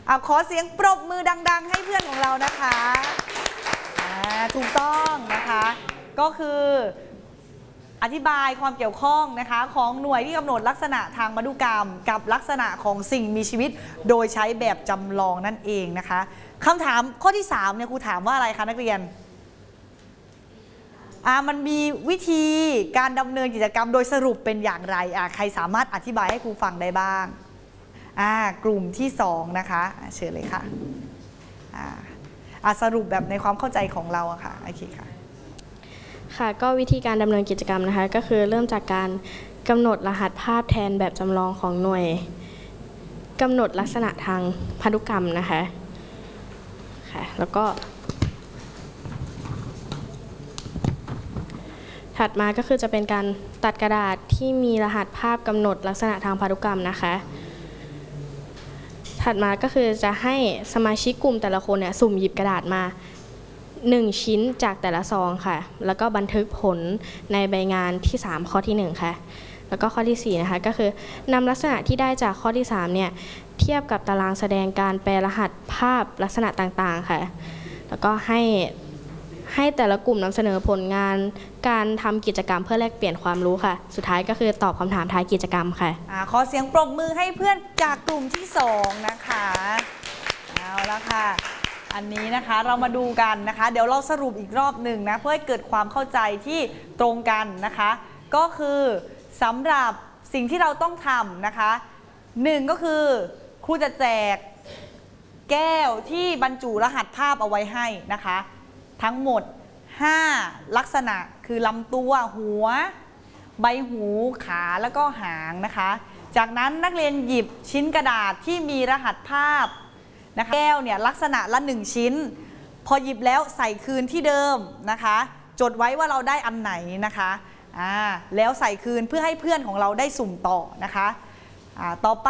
ขอเสียงปรบมือดังๆให้เพื่อนของเรานะคะถูกต้องนะคะก็คืออธิบายความเกี่ยวข้องนะคะของหน่วยที่กำหนดลักษณะทางพันธุกรรมกับลักษณะของสิ่งมีชีวิตโดยใช้แบบจำลองนั่นเองนะคะคำถามข้อที่3เนี่ยครูถามว่าอะไรคะนักเรียนมันมีวิธีการดำเนินกิจกรรมโดยสรุปเป็นอย่างไรใครสามารถอธิบายให้ครูฟังได้บ้างกลุ่มที่2นะคะเชิญเลยค่ะสรุปแบบในความเข้าใจของเราค่ะโอเคค่ะค่ะก็วิธีการดำเนินกิจกรรมนะคะก็คือเริ่มจากการกำหนดรหัสภาพแทนแบบจำลองของหน่วยกำหนดลักษณะทางพันธุกรรมนะคะค่ะแล้วก็ถัดมาก็คือจะเป็นการตัดกระดาษที่มีรหัสภาพกำหนดลักษณะทางพันธุกรรมนะคะถัดมาก็คือจะให้สมาชิกกลุ่มแต่ละคนเนี่ยสุ่มหยิบกระดาษมา1ชิ้นจากแต่ละซองค่ะแล้วก็บันทึกผลในใบงานที่3ข้อที่1ค่ะแล้วก็ข้อที่4นะคะก็คือนำลักษณะที่ได้จากข้อที่3เนี่ยเทียบกับตารางแสดงการแปลรหัสภาพลักษณะต่างๆค่ะแล้วก็ให้แต่ละกลุ่มนำเสนอผลงานการทำกิจกรรมเพื่อแลกเปลี่ยนความรู้ค่ะสุดท้ายก็คือตอบคำถามท้ายกิจกรรมค่ะขอเสียงปรบมือให้เพื่อนจากกลุ่มที่2นะคะเอาละค่ะอันนี้นะคะเรามาดูกันนะคะเดี๋ยวเราสรุปอีกรอบหนึ่งนะเพื่อให้เกิดความเข้าใจที่ตรงกันนะคะก็คือสำหรับสิ่งที่เราต้องทำนะคะ1ก็คือครูจะแจกแก้วที่บรรจุรหัสภาพเอาไว้ให้นะคะทั้งหมด5ลักษณะคือลำตัวหัวใบหูขาแล้วก็หางนะคะจากนั้นนักเรียนหยิบชิ้นกระดาษที่มีรหัสภาพนะคะแก้วเนี่ยลักษณะละ1ชิ้นพอหยิบแล้วใส่คืนที่เดิมนะคะจดไว้ว่าเราได้อันไหนนะคะแล้วใส่คืนเพื่อให้เพื่อนของเราได้สุ่มต่อนะคะต่อไป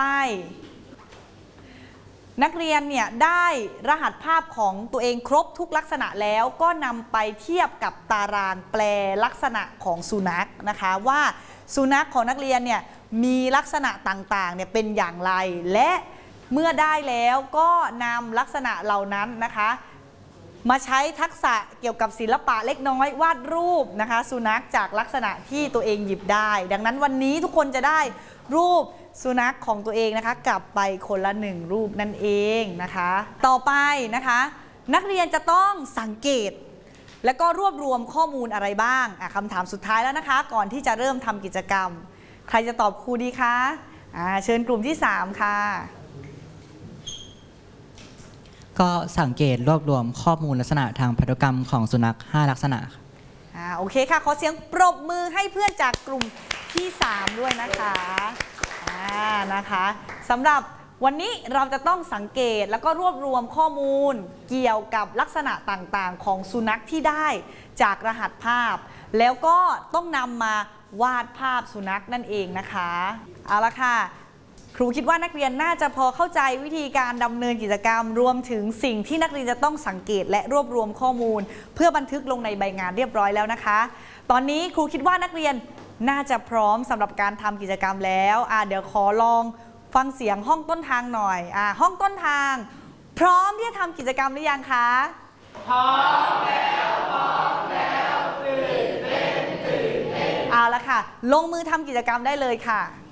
นักเรียนเนี่ยได้รหัสภาพของตัวเองครบทุกลักษณะแล้วก็นำไปเทียบกับตารางแปลลักษณะของสุนัขนะคะว่าสุนัขของนักเรียนเนี่ยมีลักษณะต่างๆเนี่ยเป็นอย่างไรและเมื่อได้แล้วก็นำลักษณะเหล่านั้นนะคะมาใช้ทักษะเกี่ยวกับศิลปะเล็กน้อยวาดรูปนะคะสุนัขจากลักษณะที่ตัวเองหยิบได้ดังนั้นวันนี้ทุกคนจะได้รูปสุนัขของตัวเองนะคะกลับไปคนละ1รูปนั่นเองนะคะต่อไปนะคะนักเรียนจะต้องสังเกตและก็รวบรวมข้อมูลอะไรบ้างคำถามสุดท้ายแล้วนะคะก่อนที่จะเริ่มทำกิจกรรมใครจะตอบครูดีคะเชิญกลุ่มที่3ค่ะก็สังเกตรวบรวมข้อมูลลักษณะทางพันธุกรรมของสุนัข5ลักษณะโอเคค่ะขอเสียงปรบมือให้เพื่อนจากกลุ่มที่3ด้วยนะคะนะคะสำหรับวันนี้เราจะต้องสังเกตแล้วก็รวบรวมข้อมูลเกี่ยวกับลักษณะต่างๆของสุนัขที่ได้จากรหัสภาพแล้วก็ต้องนำมาวาดภาพสุนัขนั่นเองนะคะเอาละค่ะครูคิดว่านักเรียนน่าจะพอเข้าใจวิธีการดำเนินกิจกรรมรวมถึงสิ่งที่นักเรียนจะต้องสังเกตและรวบรวมข้อมูลเพื่อบันทึกลงในใบงานเรียบร้อยแล้วนะคะตอนนี้ครูคิดว่านักเรียนน่าจะพร้อมสำหรับการทำกิจกรรมแล้วเดี๋ยวขอลองฟังเสียงห้องต้นทางหน่อยห้องต้นทางพร้อมที่จะทำกิจกรรมหรือยังคะพร้อมแล้วตื่นเต้นเอาละค่ะลงมือทำกิจกรรมได้เลยค่ะ